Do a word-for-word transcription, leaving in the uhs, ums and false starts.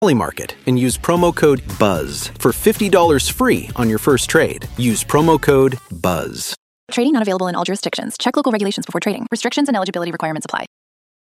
Market and use promo code BUZZ for fifty dollars free on your first trade. Use promo code BUZZ. Trading not available in all jurisdictions. Check local regulations before trading. Restrictions and eligibility requirements apply.